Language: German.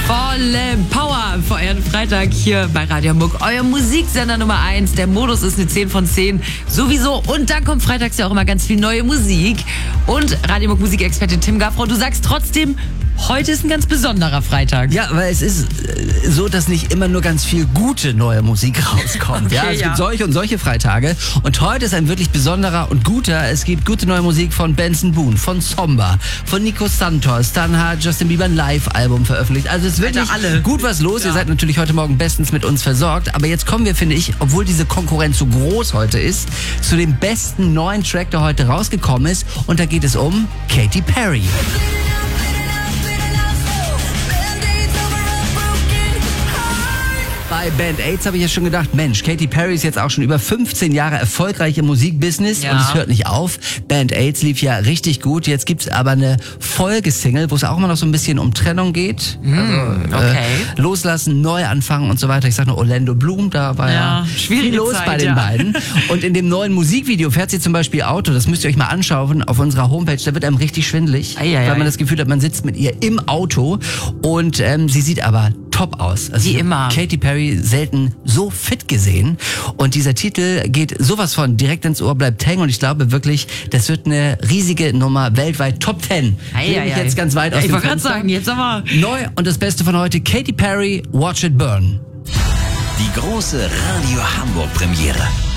Volle Power für euren Freitag hier bei Radio Hamburg. Euer Musiksender Nummer 1. Der Modus ist eine 10 von 10. Sowieso. Und dann kommt freitags ja auch immer ganz viel neue Musik. Und Radio Hamburg Musikexpertin Tim Gaffrow, du sagst trotzdem, heute ist ein ganz besonderer Freitag. Ja, weil es ist so, dass nicht immer nur ganz viel gute neue Musik rauskommt. Okay, ja, es gibt solche und solche Freitage. Und heute ist ein wirklich besonderer und guter. Es gibt gute neue Musik von Benson Boone, von Zomba, von Nico Santos. Dann hat Justin Bieber ein Live-Album veröffentlicht. Also es ist wirklich gut was los. Ja. Ihr seid natürlich heute Morgen bestens mit uns versorgt. Aber jetzt kommen wir, finde ich, obwohl diese Konkurrenz so groß heute ist, zu dem besten neuen Track, der heute rausgekommen ist. Und da geht es um Katy Perry. Bei Band Aids habe ich ja schon gedacht, Mensch, Katy Perry ist jetzt auch schon über 15 Jahre erfolgreich im Musikbusiness und es hört nicht auf. Band Aids lief ja richtig gut. Jetzt gibt's aber eine Folgesingle, wo es auch immer noch so ein bisschen um Trennung geht. Loslassen, neu anfangen und so weiter. Ich sag nur Orlando Bloom, da war ja viel los Zeit, bei den beiden. Und in dem neuen Musikvideo fährt sie zum Beispiel Auto. Das müsst ihr euch mal anschauen auf unserer Homepage. Da wird einem richtig schwindelig, weil man das Gefühl hat, man sitzt mit ihr im Auto. Und sie sieht aber top aus. Also wie immer. Katy Perry selten so fit gesehen. Und dieser Titel geht sowas von direkt ins Ohr, bleibt hängen. Und ich glaube wirklich, das wird eine riesige Nummer, weltweit Top 10. Ich jetzt ganz weit aus dem Fenster. Ich wollte gerade sagen, jetzt aber neu und das Beste von heute, Katy Perry, Watch It Burn. Die große Radio Hamburg Premiere.